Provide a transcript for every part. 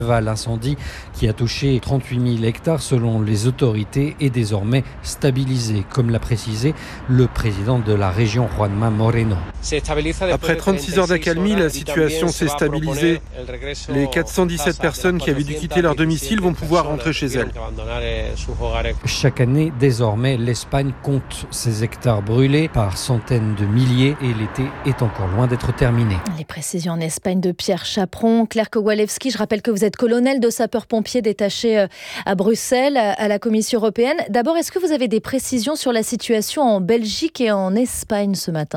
L'incendie qui a touché 38 000 hectares selon les autorités est désormais stabilisé, comme l'a précisé le président de la région Juanma Moreno. Après 36 heures d'accalmie, la situation s'est stabilisée. Les 417 personnes qui avaient dû quitter leur domicile vont pouvoir rentrer chez elles. Chaque année, désormais, l'Espagne compte ses hectares brûlés par centaines de milliers et l'été est encore loin d'être terminé. Les précisions en Espagne de Pierre Chaperon. Claire Kowalewski, je rappelle que vous êtes colonel de sapeurs-pompiers détaché à Bruxelles, à la Commission européenne. D'abord, est-ce que vous avez des précisions sur la situation en Belgique et en Espagne ce matin ?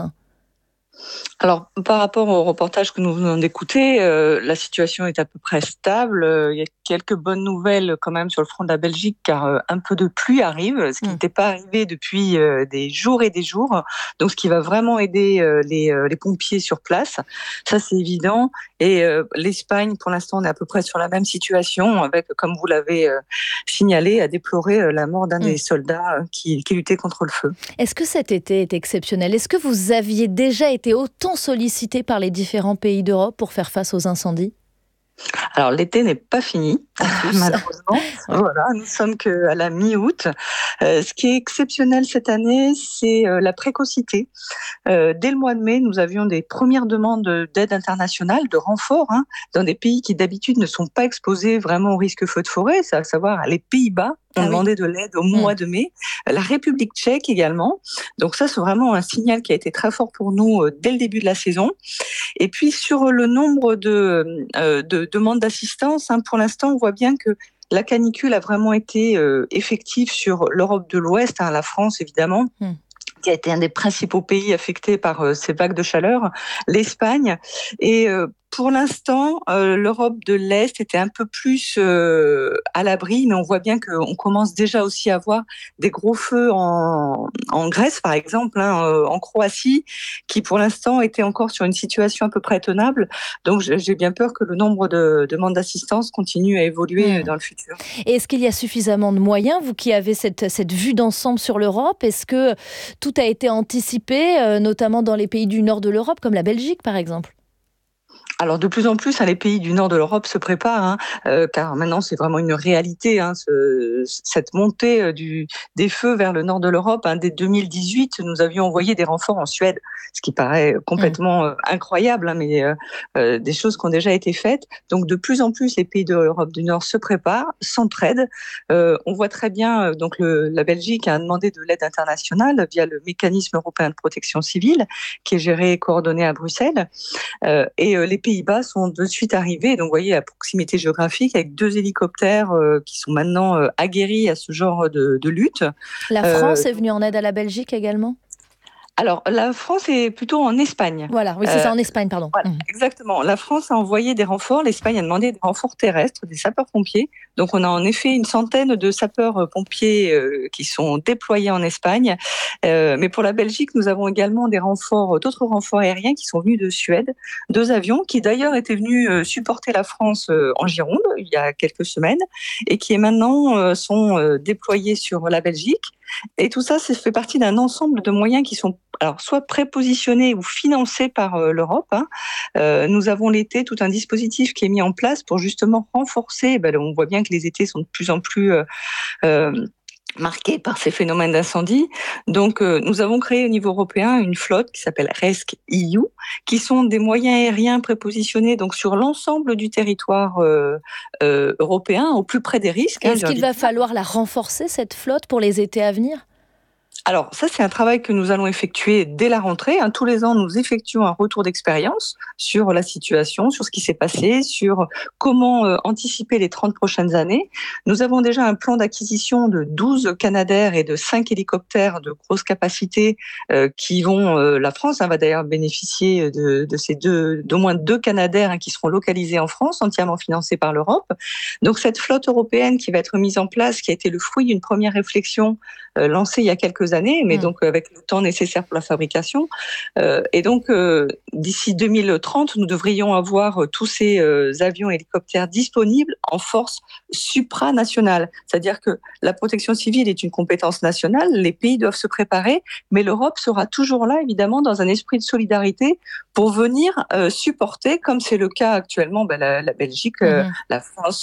Alors, par rapport au reportage que nous venons d'écouter, la situation est à peu près stable. Il y a quelques bonnes nouvelles quand même sur le front de la Belgique, car un peu de pluie arrive, ce qui n'était pas arrivé depuis des jours et des jours. Donc, ce qui va vraiment aider les pompiers sur place, ça c'est évident. Et l'Espagne, pour l'instant, on est à peu près sur la même situation, avec, comme vous l'avez signalé, à déplorer la mort d'un des soldats qui luttait contre le feu. Est-ce que cet été est exceptionnel ? Est-ce que vous aviez déjà été autant sollicité par les différents pays d'Europe pour faire face aux incendies ? Alors, l'été n'est pas fini, malheureusement. Voilà, nous sommes qu'à la mi-août. Ce qui est exceptionnel cette année, c'est la précocité. Dès le mois de mai, nous avions des premières demandes d'aide internationale, de renfort, dans des pays qui d'habitude ne sont pas exposés vraiment au risque feu de forêt, c'est à savoir les Pays-Bas. On demandait de l'aide au mois de mai. La République tchèque également. Donc ça, c'est vraiment un signal qui a été très fort pour nous dès le début de la saison. Et puis sur le nombre de demandes d'assistance, pour l'instant, on voit bien que la canicule a vraiment été effective sur l'Europe de l'Ouest, la France évidemment, qui a été un des principaux pays affectés par ces vagues de chaleur, l'Espagne. Et pour l'instant, l'Europe de l'Est était un peu plus à l'abri, mais on voit bien qu'on commence déjà aussi à voir des gros feux en Grèce, par exemple, en Croatie, qui pour l'instant étaient encore sur une situation à peu près tenable. Donc j'ai bien peur que le nombre de demandes d'assistance continue à évoluer dans le futur. Et est-ce qu'il y a suffisamment de moyens, vous qui avez cette vue d'ensemble sur l'Europe ? Est-ce que tout a été anticipé, notamment dans les pays du nord de l'Europe, comme la Belgique, par exemple ? Alors de plus en plus, les pays du nord de l'Europe se préparent, car maintenant c'est vraiment une réalité, cette montée des feux vers le nord de l'Europe. Dès 2018, nous avions envoyé des renforts en Suède, ce qui paraît complètement incroyable, mais des choses qui ont déjà été faites. Donc de plus en plus, les pays de l'Europe du Nord se préparent, s'entraident. On voit très bien, donc la Belgique a demandé de l'aide internationale via le mécanisme européen de protection civile, qui est géré et coordonné à Bruxelles. Et les Pays-Bas sont de suite arrivés, donc vous voyez, à proximité géographique, avec 2 hélicoptères qui sont maintenant aguerris à ce genre de lutte. La France est venue en aide à la Belgique également ? Alors, la France est plutôt en Espagne. Voilà, oui, c'est ça, en Espagne, pardon. Voilà, exactement. La France a envoyé des renforts, l'Espagne a demandé des renforts terrestres, des sapeurs-pompiers. Donc, on a en effet une centaine de sapeurs-pompiers qui sont déployés en Espagne. Mais pour la Belgique, nous avons également d'autres renforts aériens qui sont venus de Suède. 2 avions qui d'ailleurs étaient venus supporter la France en Gironde il y a quelques semaines et qui maintenant sont déployés sur la Belgique. Et tout ça fait partie d'un ensemble de moyens qui sont soit prépositionnés ou financés par l'Europe. Nous avons l'été tout un dispositif qui est mis en place pour justement renforcer. On voit bien que les étés sont de plus en plus marqués par ces phénomènes d'incendie. Donc, nous avons créé au niveau européen une flotte qui s'appelle RESC-EU, qui sont des moyens aériens prépositionnés donc sur l'ensemble du territoire européen, au plus près des risques. Est-ce qu'il va falloir la renforcer, cette flotte, pour les étés à venir ? Alors ça, c'est un travail que nous allons effectuer dès la rentrée. Tous les ans, nous effectuons un retour d'expérience sur la situation, sur ce qui s'est passé, sur comment anticiper les 30 prochaines années. Nous avons déjà un plan d'acquisition de 12 Canadair et de 5 hélicoptères de grosse capacité qui vont... la France va d'ailleurs bénéficier de ces d'au moins 2 Canadair qui seront localisés en France, entièrement financés par l'Europe. Donc cette flotte européenne qui va être mise en place, qui a été le fruit d'une première réflexion lancée il y a quelques années, mais donc avec le temps nécessaire pour la fabrication. Et donc, d'ici 2030, nous devrions avoir tous ces avions et hélicoptères disponibles en force supranationale. C'est-à-dire que la protection civile est une compétence nationale, les pays doivent se préparer, mais l'Europe sera toujours là, évidemment, dans un esprit de solidarité pour venir supporter, comme c'est le cas actuellement, la Belgique, la France,